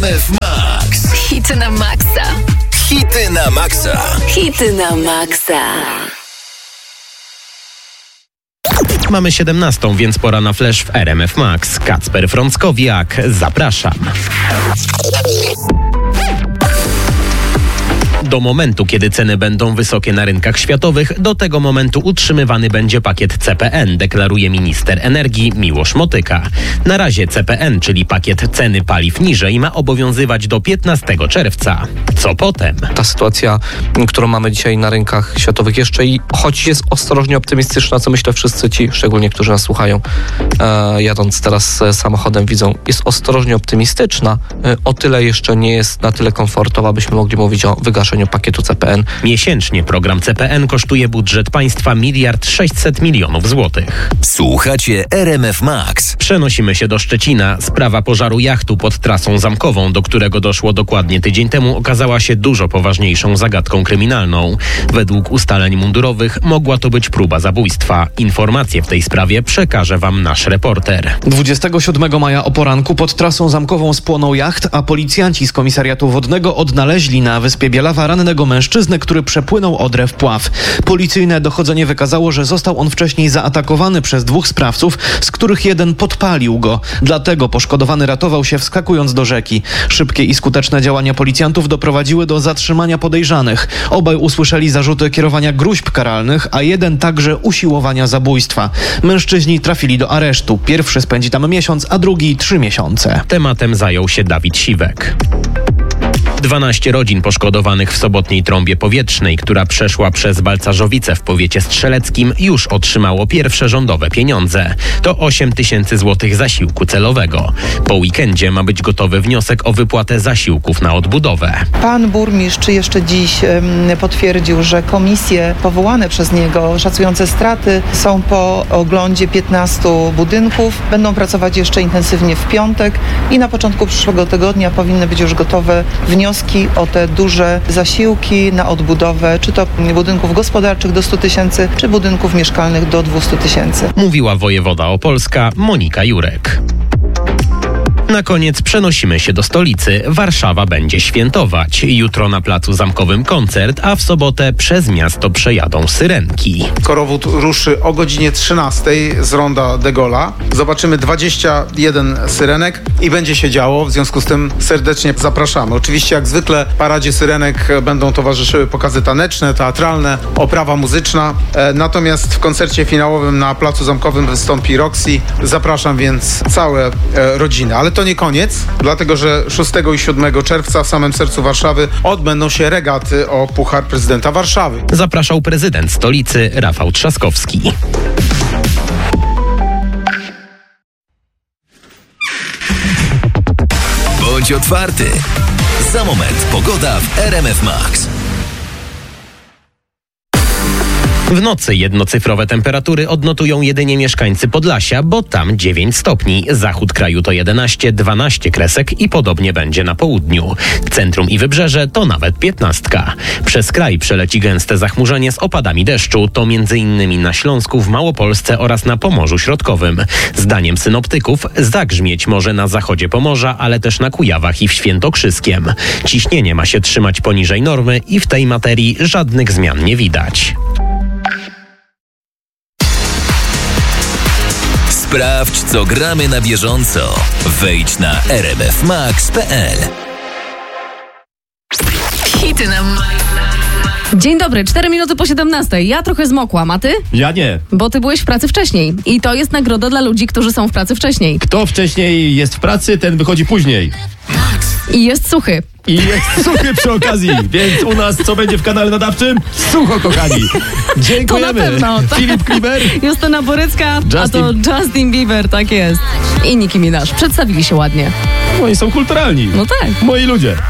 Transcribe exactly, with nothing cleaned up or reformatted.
F Max. Hity na maksa. Hity na maksa. Hity na maksa. Mamy siedemnastą, więc pora na flash w R M F Max. Kacper Frąckowiak, zapraszam. Do momentu, kiedy ceny będą wysokie na rynkach światowych, do tego momentu utrzymywany będzie pakiet C P N, deklaruje minister energii Miłosz Motyka. Na razie C P N, czyli pakiet ceny paliw niżej, ma obowiązywać do piętnastego czerwca. Co potem? Ta sytuacja, którą mamy dzisiaj na rynkach światowych jeszcze i choć jest ostrożnie optymistyczna, co myślę wszyscy ci, szczególnie którzy nas słuchają, e, jadąc teraz samochodem, widzą, jest ostrożnie optymistyczna, e, o tyle jeszcze nie jest na tyle komfortowa, byśmy mogli mówić o wygaszeniu pakietu C P N. Miesięcznie program C P N kosztuje budżet państwa miliard sześćset milionów złotych. Słuchacie R M F Max. Przenosimy się do Szczecina. Sprawa pożaru jachtu pod trasą zamkową, do którego doszło dokładnie tydzień temu, okazała się dużo poważniejszą zagadką kryminalną. Według ustaleń mundurowych mogła to być próba zabójstwa. Informacje w tej sprawie przekaże wam nasz reporter. dwudziestego siódmego maja o poranku pod trasą zamkową spłonął jacht, a policjanci z komisariatu wodnego odnaleźli na wyspie Bielawa rannego mężczyznę, który przepłynął Odrę w pław. Policyjne dochodzenie wykazało, że został on wcześniej zaatakowany przez dwóch sprawców, z których jeden podpalił go. Dlatego poszkodowany ratował się wskakując do rzeki. Szybkie i skuteczne działania policjantów doprowadziły do zatrzymania podejrzanych. Obaj usłyszeli zarzuty kierowania gróźb karalnych, a jeden także usiłowania zabójstwa. Mężczyźni trafili do aresztu. Pierwszy spędzi tam miesiąc, a drugi trzy miesiące. Tematem zajął się Dawid Siwek. dwanaście rodzin poszkodowanych w sobotniej trąbie powietrznej, która przeszła przez Balcarzowice w powiecie strzeleckim, już otrzymało pierwsze rządowe pieniądze. To osiem tysięcy złotych zasiłku celowego. Po weekendzie ma być gotowy wniosek o wypłatę zasiłków na odbudowę. Pan burmistrz jeszcze dziś um, potwierdził, że komisje powołane przez niego, szacujące straty, są po oglądzie piętnastu budynków. Będą pracować jeszcze intensywnie w piątek i na początku przyszłego tygodnia powinny być już gotowe wnioski o te duże zasiłki na odbudowę, czy to budynków gospodarczych do stu tysięcy, czy budynków mieszkalnych do dwustu tysięcy. Mówiła wojewoda opolska Monika Jurek. Na koniec przenosimy się do stolicy. Warszawa będzie świętować. Jutro na placu zamkowym koncert, a w sobotę przez miasto przejadą syrenki. Korowód ruszy o godzinie trzynastej z ronda de Gaulle'a. Zobaczymy dwadzieścia jeden syrenek i będzie się działo. W związku z tym serdecznie zapraszamy. Oczywiście jak zwykle paradzie syrenek będą towarzyszyły pokazy taneczne, teatralne, oprawa muzyczna. E, natomiast w koncercie finałowym na placu zamkowym wystąpi Roxy. Zapraszam więc całe e, rodziny. Ale to nie koniec, dlatego że szóstego i siódmego czerwca w samym sercu Warszawy odbędą się regaty o Puchar Prezydenta Warszawy. Zapraszał prezydent stolicy Rafał Trzaskowski. Bądź otwarty. Za moment pogoda w R M F Max. W nocy jednocyfrowe temperatury odnotują jedynie mieszkańcy Podlasia, bo tam dziewięć stopni. Zachód kraju to jedenaście, dwanaście kresek i podobnie będzie na południu. Centrum i wybrzeże to nawet piętnastka. Przez kraj przeleci gęste zachmurzenie z opadami deszczu. To między innymi na Śląsku, w Małopolsce oraz na Pomorzu Środkowym. Zdaniem synoptyków zagrzmieć może na zachodzie Pomorza, ale też na Kujawach i w Świętokrzyskiem. Ciśnienie ma się trzymać poniżej normy i w tej materii żadnych zmian nie widać. Sprawdź, co gramy na bieżąco. Wejdź na r m f max kropka p l. Hity na maksa. Dzień dobry, cztery minuty po siedemnastej. Ja trochę zmokłam, a ty? Ja nie. Bo ty byłeś w pracy wcześniej. I to jest nagroda dla ludzi, którzy są w pracy wcześniej. Kto wcześniej jest w pracy, ten wychodzi później. I jest suchy. I jest suchy przy okazji, więc u nas co będzie w kanale nadawczym? Sucho, kochani. Dziękujemy. To na pewno. Tak. Filip Kliber. Justyna Borycka, Justin. a to Justin Bieber, tak jest. I Nicki Minaj. Przedstawili się ładnie. Oni są kulturalni. No tak. Moi ludzie.